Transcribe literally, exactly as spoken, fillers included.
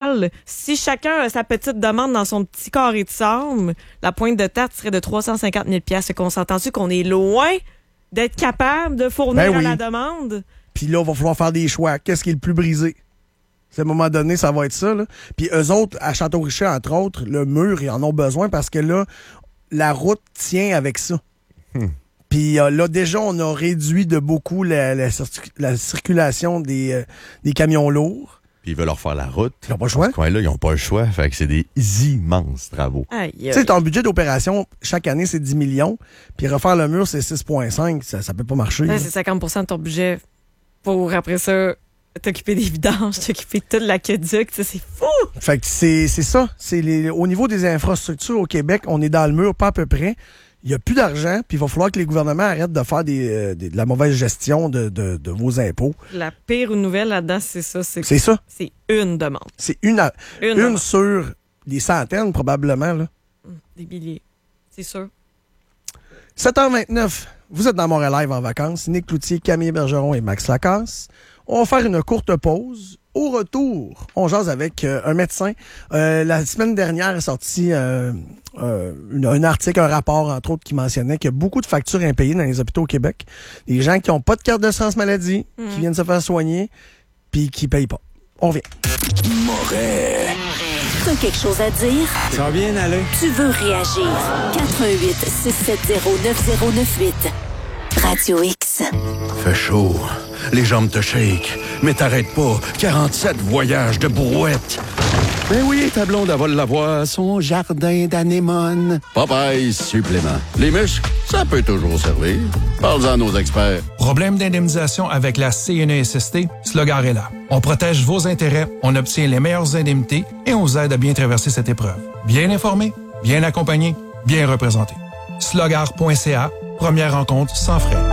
total, si chacun a sa petite demande dans son petit carré de sable, la pointe de tarte serait de trois cent cinquante mille dollars. Fait qu'on s'entend-tu qu'on est loin d'être capable de fournir ben oui. à la demande? Puis là, il va falloir faire des choix. Qu'est-ce qui est le plus brisé? À un moment donné, ça va être ça. Là. Puis eux autres, à Château-Richer, entre autres, le mur, ils en ont besoin parce que là, la route tient avec ça. Hmm. Puis euh, là, déjà, on a réduit de beaucoup la, la, la circulation des, euh, des camions lourds. Puis ils veulent leur faire la route. Ils n'ont pas le choix. Dans ce coin-là, ils n'ont pas le choix. Fait que c'est des immenses travaux. Tu sais, ton budget d'opération, chaque année, c'est dix millions. Puis refaire le mur, c'est six virgule cinq. Ça ne peut pas marcher. Ouais, c'est cinquante pour cent de ton budget pour, après ça, t'occuper des vidanges, t'occuper de toute l'aqueduc. C'est fou! Fait que c'est, c'est ça. C'est les, au niveau des infrastructures au Québec, on est dans le mur, pas à peu près. Il n'y a plus d'argent, puis il va falloir que les gouvernements arrêtent de faire des, euh, des, de la mauvaise gestion de, de, de vos impôts. La pire nouvelle là-dedans, c'est ça. C'est, c'est ça. C'est une demande. C'est une, à, une, une sur des centaines, probablement. Là. Des milliers, c'est sûr. sept heures vingt-neuf, vous êtes dans Montréal Live en vacances. Nick Cloutier, Camille Bergeron et Max Lacasse. On va faire une courte pause. Au retour, on jase avec euh, un médecin. Euh, la semaine dernière est sorti euh, euh, une, un article, un rapport, entre autres, qui mentionnait qu'il y a beaucoup de factures impayées dans les hôpitaux au Québec. Des gens qui n'ont pas de carte d'assurance maladie, mmh. qui viennent se faire soigner, puis qui ne payent pas. On revient. Moret. T'as quelque chose à dire? Ça va bien aller. Tu veux réagir? quatre un huit, six sept zéro, neuf zéro neuf huit. Radio X. Fait chaud. Les jambes te shake. Mais t'arrêtes pas. quarante-sept voyages de brouette. Ben oui, ta blonde, elle va l'avoir. Son jardin d'anémone. Popeye supplément. Les muscles, ça peut toujours servir. Parle-en à nos experts. Problème d'indemnisation avec la C N E S S T? Slogar est là. On protège vos intérêts, on obtient les meilleures indemnités et on vous aide à bien traverser cette épreuve. Bien informé, bien accompagné, bien représenté. slogar point c a. Première rencontre sans frais.